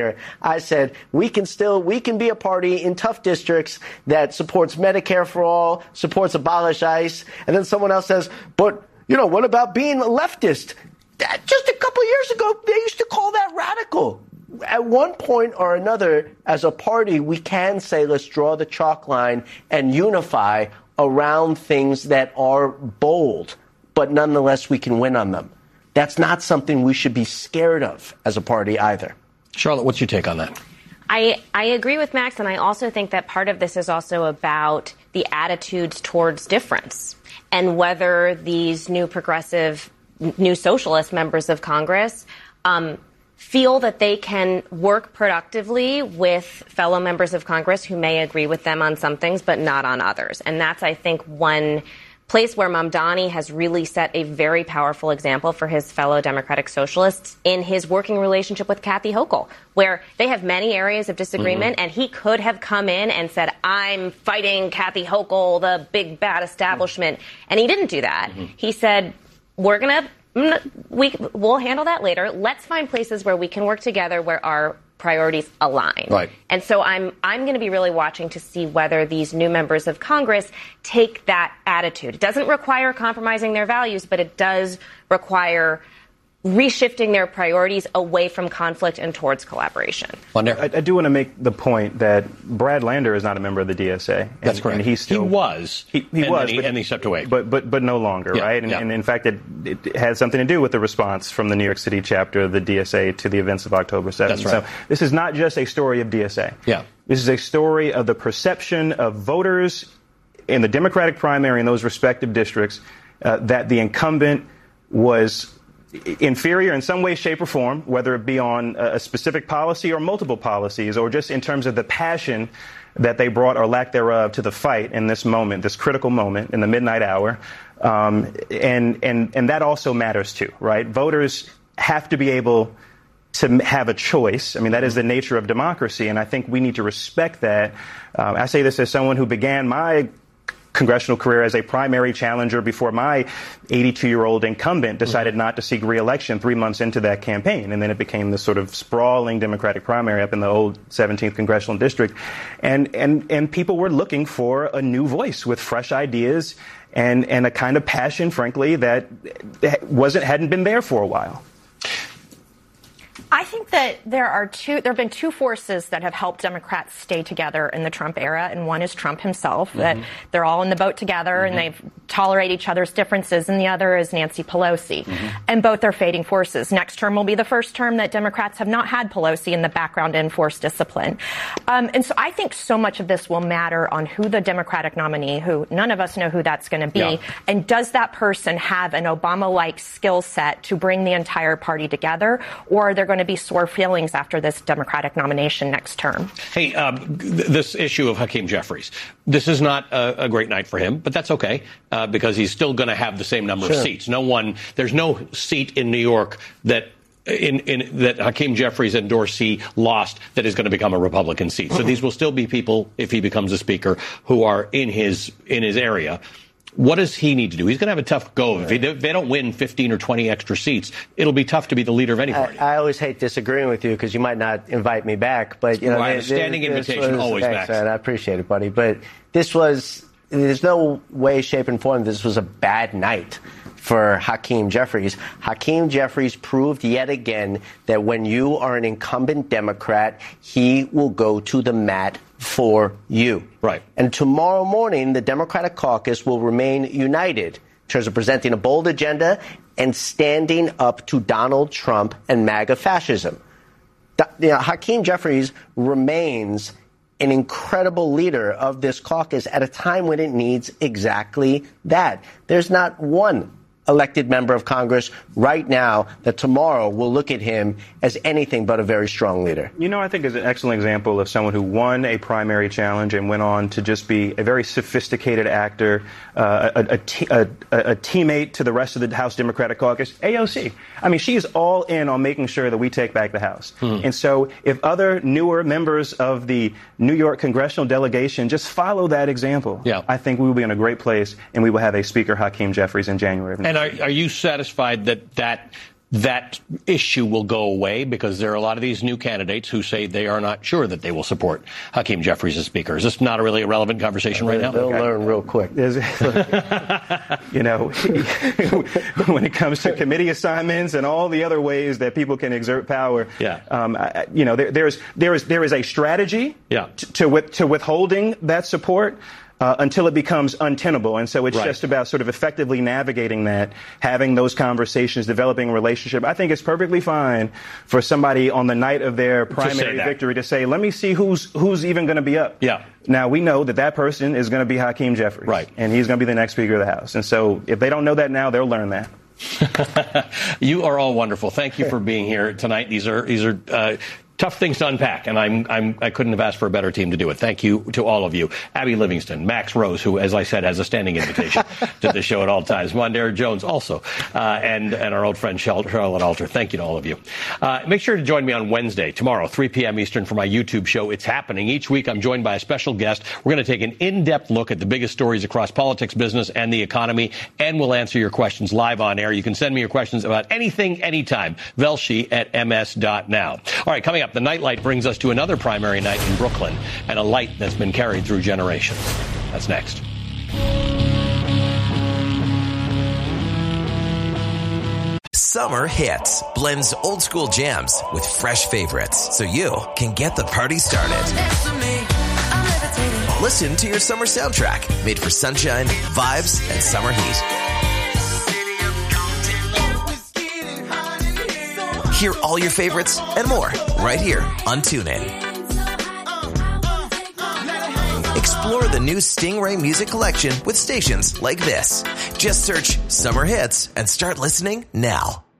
I said, we can be a party in tough districts that supports Medicare for all, supports abolish ICE. And then someone else says, but, what about being a leftist? Just a couple years ago, they used to call that radical. At one point or another, as a party, we can say, let's draw the chalk line and unify around things that are bold, but nonetheless, we can win on them. That's not something we should be scared of as a party either. Charlotte, what's your take on that? I agree with Max, and I also think that part of this is also about the attitudes towards difference and whether these new progressive, new socialist members of Congress feel that they can work productively with fellow members of Congress who may agree with them on some things but not on others. And that's, I think, one place where Mamdani has really set a very powerful example for his fellow Democratic socialists in his working relationship with Kathy Hochul, where they have many areas of disagreement, and he could have come in and said, I'm fighting Kathy Hochul, the big bad establishment, and he didn't do that. He said, we'll handle that later. Let's find places where we can work together where our priorities align. Right. And so I'm going to be really watching to see whether these new members of Congress take that attitude. It doesn't require compromising their values, but it does require reshifting their priorities away from conflict and towards collaboration. I do want to make the point that Brad Lander is not a member of the DSA. That's correct. And he was. He was. And he stepped away. But no longer, yeah, right? And in fact, it has something to do with the response from the New York City chapter of the DSA to the events of October 7th. That's right. So this is not just a story of DSA. Yeah. This is a story of the perception of voters in the Democratic primary in those respective districts that the incumbent was inferior in some way, shape, or form, whether it be on a specific policy or multiple policies, or just in terms of the passion that they brought or lack thereof to the fight in this moment, this critical moment in the midnight hour. And that also matters too, right? Voters have to be able to have a choice. I mean, that is the nature of democracy, and I think we need to respect that. I say this as someone who began my congressional career as a primary challenger before my 82-year-old incumbent decided not to seek re-election 3 months into that campaign. And then it became this sort of sprawling Democratic primary up in the old 17th congressional district. And people were looking for a new voice with fresh ideas and a kind of passion, frankly, that hadn't been there for a while. I think that there have been two forces that have helped Democrats stay together in the Trump era, and one is Trump himself, that they're all in the boat together and they tolerate each other's differences, and the other is Nancy Pelosi. And both are fading forces. Next term will be the first term that Democrats have not had Pelosi in the background to enforce discipline. And so I think so much of this will matter on who the Democratic nominee, who none of us know who that's going to be, and does that person have an Obama-like skill set to bring the entire party together, or are there going to be sore feelings after this Democratic nomination next term? Hey, this issue of Hakeem Jeffries, this is not a great night for him, but that's okay because he's still going to have the same number of seats. There's no seat in New York that that Hakeem Jeffries and Dorsey lost that is going to become a Republican seat. So these will still be people, if he becomes a speaker, who are in his area. What does he need to do? He's going to have a tough go. If they don't win 15 or 20 extra seats, it'll be tough to be the leader of any party. I always hate disagreeing with you because you might not invite me back. But a standing invitation always back. I appreciate it, buddy. But there's no way, shape, and form this was a bad night for Hakeem Jeffries. Hakeem Jeffries proved yet again that when you are an incumbent Democrat, he will go to the mat for you. Right. And tomorrow morning, the Democratic caucus will remain united in terms of presenting a bold agenda and standing up to Donald Trump and MAGA fascism. Hakeem Jeffries remains an incredible leader of this caucus at a time when it needs exactly that. There's not one elected member of Congress right now that tomorrow will look at him as anything but a very strong leader. I think is an excellent example of someone who won a primary challenge and went on to just be a very sophisticated actor, a teammate to the rest of the House Democratic Caucus, AOC. I mean, she's all in on making sure that we take back the House. And so if other newer members of the New York congressional delegation just follow that example, I think we will be in a great place and we will have a Speaker Hakeem Jeffries in January. And are you satisfied that that issue will go away because there are a lot of these new candidates who say they are not sure that they will support Hakeem Jeffries as Speaker. Is this not a really relevant conversation right now? They'll learn real quick. You know, when it comes to committee assignments and all the other ways that people can exert power, you know, there is a strategy to withholding that support until it becomes untenable. And so it's just about sort of effectively navigating that, having those conversations, developing a relationship. I think it's perfectly fine for somebody on the night of their primary victory to say, let me see who's even going to be up. Yeah. Now, we know that person is going to be Hakeem Jeffries. Right. And he's going to be the next Speaker of the House. And so if they don't know that now, they'll learn that. You are all wonderful. Thank you for being here tonight. These are tough things to unpack, and I couldn't have asked for a better team to do it. Thank you to all of you. Abby Livingston, Max Rose, who, as I said, has a standing invitation to the show at all times. Mondara Jones also, and our old friend Charlotte Alter. Thank you to all of you. Make sure to join me on Wednesday, tomorrow, 3 p.m. Eastern, for my YouTube show, It's Happening. Each week, I'm joined by a special guest. We're going to take an in-depth look at the biggest stories across politics, business, and the economy, and we'll answer your questions live on air. You can send me your questions about anything, anytime. Velshi@ms.now. All right, coming up, the Nightlight brings us to another primary night in Brooklyn and a light that's been carried through generations. That's next. Summer Hits blends old school jams with fresh favorites so you can get the party started. Listen to your summer soundtrack made for sunshine, vibes, and summer heat. Hear all your favorites and more right here on TuneIn. Explore the new Stingray music collection with stations like this. Just search Summer Hits and start listening now.